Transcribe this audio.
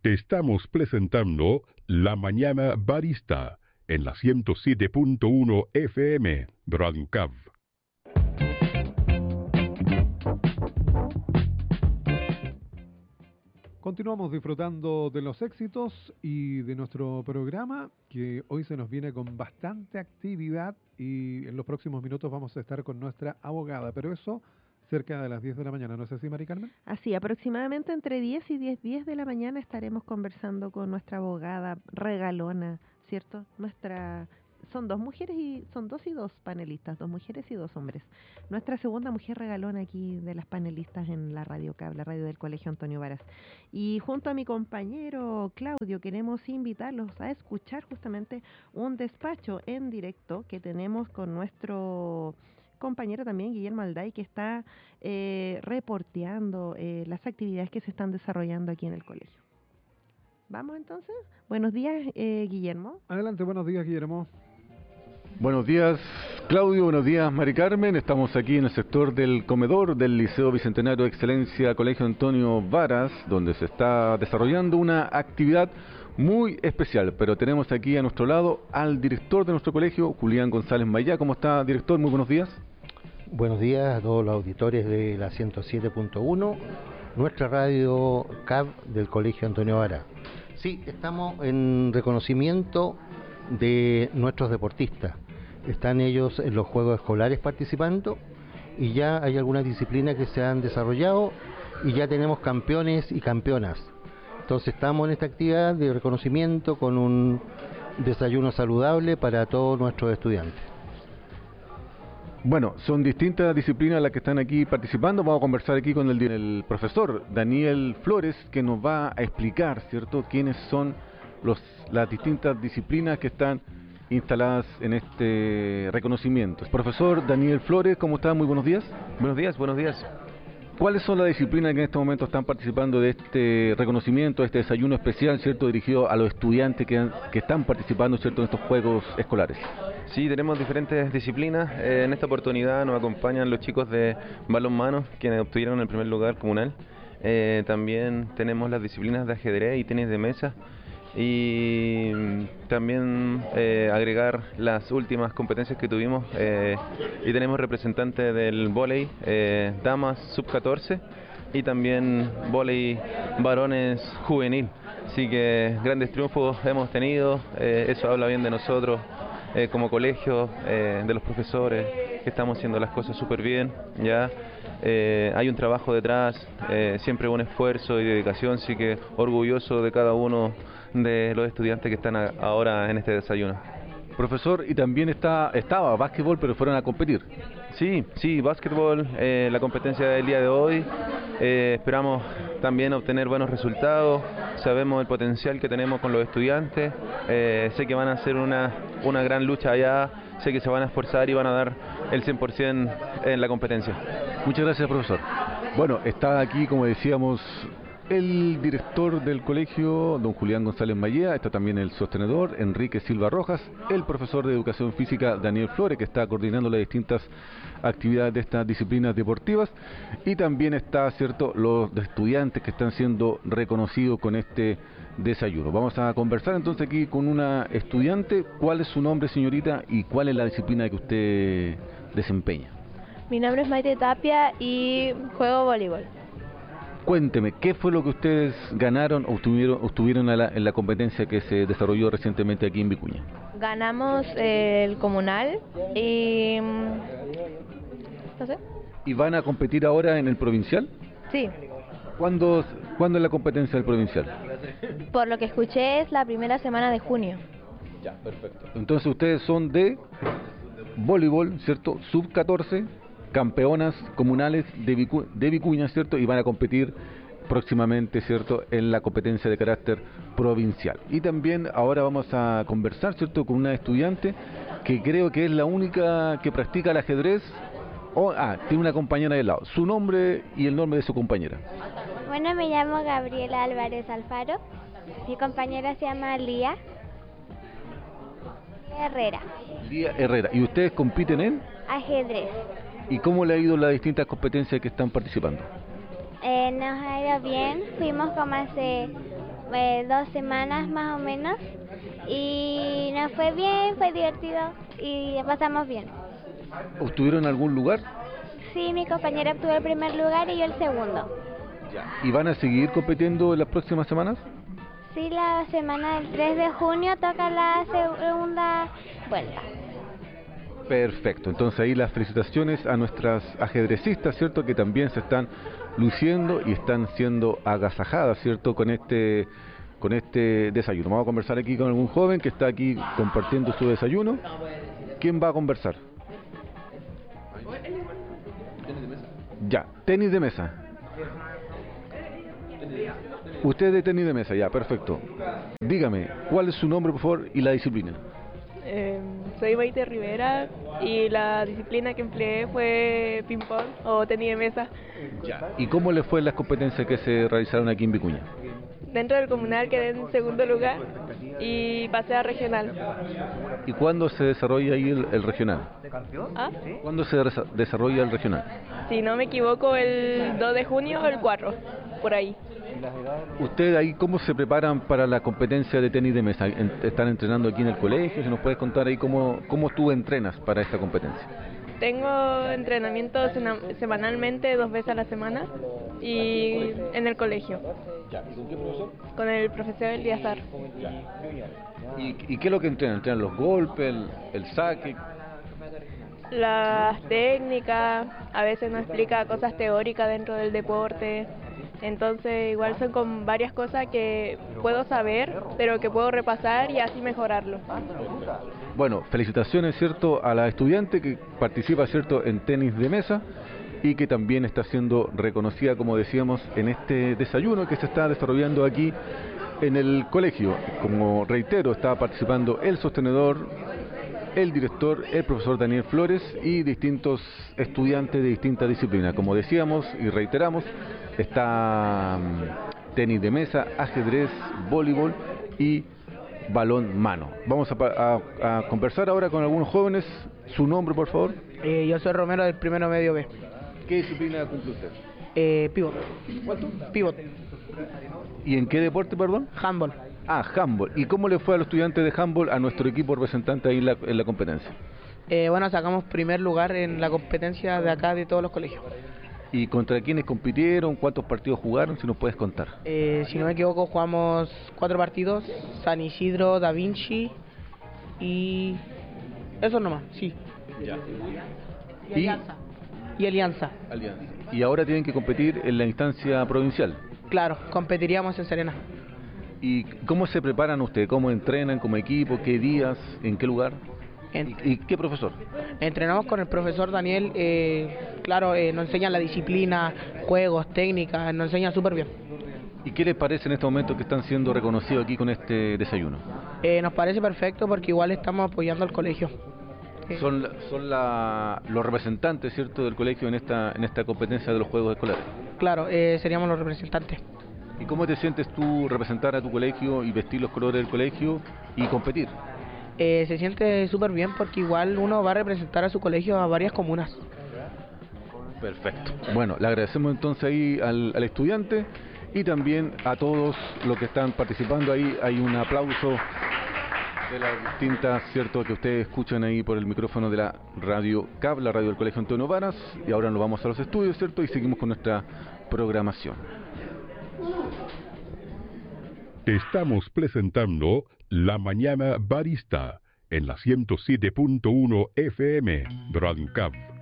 Estamos presentando La Mañana Barista en la 107.1 FM Radio Cav. Continuamos disfrutando de los éxitos y de nuestro programa, que hoy se nos viene con bastante actividad y en los próximos minutos vamos a estar con nuestra abogada, pero eso cerca de las 10 de la mañana, ¿no es así, Mari Carmen? Así, aproximadamente entre 10 y 10 de la mañana estaremos conversando con nuestra abogada regalona, ¿cierto? Son dos y dos panelistas, dos mujeres y dos hombres. Nuestra segunda mujer regalona aquí de las panelistas en la Radio CAB, la radio del Colegio Antonio Varas. Y junto a mi compañero Claudio queremos invitarlos a escuchar justamente un despacho en directo que tenemos con nuestro compañero también, Guillermo Alday, que está reporteando las actividades que se están desarrollando aquí en el colegio. ¿Vamos entonces? Buenos días, Guillermo. Adelante, buenos días, Guillermo. Buenos días, Claudio. Buenos días, Mari Carmen. Estamos aquí en el sector del comedor del Liceo Bicentenario de Excelencia Colegio Antonio Varas, donde se está desarrollando una actividad muy especial. Pero tenemos aquí a nuestro lado al director de nuestro colegio, Julián González Mayá. ¿Cómo está, director? Muy buenos días. Buenos días a todos los auditores de la 107.1, nuestra radio CAB del Colegio Antonio Varas. Sí, estamos en reconocimiento de nuestros deportistas. Están ellos en los Juegos Escolares participando y ya hay algunas disciplinas que se han desarrollado y ya tenemos campeones y campeonas. Entonces estamos en esta actividad de reconocimiento con un desayuno saludable para todos nuestros estudiantes. Bueno, son distintas disciplinas las que están aquí participando. Vamos a conversar aquí con el profesor Daniel Flores, que nos va a explicar, ¿cierto?, quiénes son las distintas disciplinas que están instaladas en este reconocimiento. Profesor Daniel Flores, ¿cómo está? Muy buenos días. Buenos días, buenos días. ¿Cuáles son las disciplinas que en este momento están participando de este reconocimiento, este desayuno especial, ¿cierto?, dirigido a los estudiantes que están participando, ¿cierto?, en estos Juegos Escolares? Sí, tenemos diferentes disciplinas. En esta oportunidad nos acompañan los chicos de balonmano, quienes obtuvieron el primer lugar comunal. También tenemos las disciplinas de ajedrez y tenis de mesa. Y también agregar las últimas competencias que tuvimos y tenemos representantes del vóley, damas sub-14 y también vóley varones juvenil. Así que grandes triunfos hemos tenido, eso habla bien de nosotros como colegio, de los profesores, que estamos haciendo las cosas súper bien, ya. Hay un trabajo detrás, siempre un esfuerzo y dedicación, así que orgulloso de cada uno de los estudiantes que están ahora en este desayuno. Profesor, y también estaba básquetbol, pero fueron a competir. Sí, básquetbol, la competencia del día de hoy. Esperamos también obtener buenos resultados. Sabemos el potencial que tenemos con los estudiantes. Sé que van a hacer una gran lucha allá. Sé que se van a esforzar y van a dar el 100% en la competencia. Muchas gracias, profesor. Bueno, está aquí, como decíamos, el director del colegio, don Julián González Mayea. Está también el sostenedor, Enrique Silva Rojas, el profesor de educación física, Daniel Flores, que está coordinando las distintas actividades de estas disciplinas deportivas, y también está, cierto, los estudiantes que están siendo reconocidos con este desayuno. Vamos a conversar entonces aquí con una estudiante. ¿Cuál es su nombre, señorita, y cuál es la disciplina que usted desempeña? Mi nombre es Maite Tapia y juego voleibol. Cuénteme, ¿qué fue lo que ustedes ganaron o obtuvieron en la competencia que se desarrolló recientemente aquí en Vicuña? Ganamos el comunal y... no sé. ¿Y van a competir ahora en el provincial? Sí. ¿Cuándo es la competencia del provincial? Por lo que escuché es la primera semana de junio. Ya, perfecto. Entonces ustedes son de voleibol, ¿cierto? Sub-14, campeonas comunales de Vicuña, ¿cierto? Y van a competir próximamente, ¿cierto?, en la competencia de carácter provincial. Y también ahora vamos a conversar, ¿cierto?, con una estudiante que creo que es la única que practica el ajedrez. Tiene una compañera de lado. Su nombre y el nombre de su compañera. Bueno, me llamo Gabriela Álvarez Alfaro. Mi compañera se llama Lía Herrera. Lía Herrera. ¿Y ustedes compiten en? Ajedrez. ¿Y cómo le ha ido las distintas competencias que están participando? Nos ha ido bien. Fuimos como hace 2 semanas más o menos y nos fue bien, fue divertido y pasamos bien. ¿Obtuvieron algún lugar? Sí, mi compañera obtuvo el primer lugar y yo el segundo. ¿Y van a seguir compitiendo en las próximas semanas? Sí, la semana del 3 de junio toca la segunda vuelta. Perfecto, entonces ahí las felicitaciones a nuestras ajedrecistas, ¿cierto? Que también se están luciendo y están siendo agasajadas, ¿cierto? Con este desayuno. Vamos a conversar aquí con algún joven que está aquí compartiendo su desayuno. ¿Quién va a conversar? Ya, tenis de mesa. Usted de tenis de mesa, ya, perfecto. Dígame, ¿cuál es su nombre, por favor, y la disciplina? Soy Maite Rivera y la disciplina que empleé fue ping-pong o tenis de mesa. Ya. ¿Y cómo le fue en las competencias que se realizaron aquí en Vicuña? Dentro del comunal quedé en segundo lugar y pasé a regional. ¿Y cuándo se desarrolla ahí el regional? ¿Ah? ¿Cuándo se desarrolla el regional? Si no me equivoco, el 2 de junio o el 4, por ahí. ¿Ustedes ahí cómo se preparan para la competencia de tenis de mesa? ¿Están entrenando aquí en el colegio? Si nos puedes contar ahí cómo tú entrenas para esta competencia. Tengo entrenamiento semanalmente 2 veces a la semana y en el colegio. ¿Y con qué profesor? Con el profesor Eliazar. ¿Y qué es lo que entrenan? ¿Entrenan los golpes, el saque? Las técnicas, a veces nos explica cosas teóricas dentro del deporte. Entonces igual son con varias cosas que puedo saber, pero que puedo repasar y así mejorarlo. Bueno, felicitaciones, ¿cierto?, a la estudiante que participa, ¿cierto?, en tenis de mesa y que también está siendo reconocida, como decíamos, en este desayuno que se está desarrollando aquí en el colegio. Como reitero, está participando el sostenedor, el director, el profesor Daniel Flores y distintos estudiantes de distintas disciplinas. Como decíamos y reiteramos, está tenis de mesa, ajedrez, voleibol y balón mano. Vamos a conversar ahora con algunos jóvenes. ¿Su nombre, por favor? Yo soy Romero del primero medio B. ¿Qué disciplina cumple usted? Pivot. ¿Cuánto? Pivot. ¿Y en qué deporte, perdón? Handball. Ah, handball. ¿Y cómo le fue a los estudiantes de handball, a nuestro equipo representante ahí en la competencia? Bueno, sacamos primer lugar en la competencia de acá de todos los colegios. ¿Y contra quiénes compitieron? ¿Cuántos partidos jugaron? Si nos puedes contar. Si no me equivoco, jugamos 4 partidos. San Isidro, Da Vinci y... eso nomás, sí. Ya. Y Alianza. Y ahora tienen que competir en la instancia provincial. Claro, competiríamos en Serena. ¿Y cómo se preparan ustedes? ¿Cómo entrenan como equipo? ¿Qué días? ¿En qué lugar? ¿Y qué profesor? Entrenamos con el profesor Daniel, claro, nos enseña la disciplina, juegos, técnicas, nos enseña súper bien. ¿Y qué les parece en este momento que están siendo reconocidos aquí con este desayuno? Nos parece perfecto porque igual estamos apoyando al colegio. Son los representantes, ¿cierto?, del colegio en esta competencia de los Juegos Escolares. Claro, seríamos los representantes. ¿Y cómo te sientes tú representar a tu colegio y vestir los colores del colegio y competir? Se siente súper bien porque igual uno va a representar a su colegio a varias comunas. Perfecto. Bueno, le agradecemos entonces ahí al estudiante y también a todos los que están participando ahí. Hay un aplauso de las distintas, ¿cierto?, que ustedes escuchan ahí por el micrófono de la radio CAB, la radio del Colegio Antonio Varas. Y ahora nos vamos a los estudios, ¿cierto?, y seguimos con nuestra programación. Estamos presentando La Mañana Barista en la 107.1 FM, Radio CAB.